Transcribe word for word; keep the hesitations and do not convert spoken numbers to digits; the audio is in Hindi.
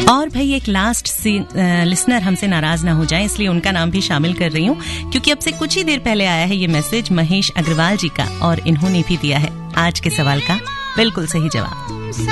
और भाई एक लास्ट लिसनर हमसे नाराज ना हो जाए, इसलिए उनका नाम भी शामिल कर रही हूँ, क्योंकि अब से कुछ ही देर पहले आया है ये मैसेज महेश अग्रवाल जी का, और इन्होंने भी दिया है आज के सवाल का बिल्कुल सही जवाब।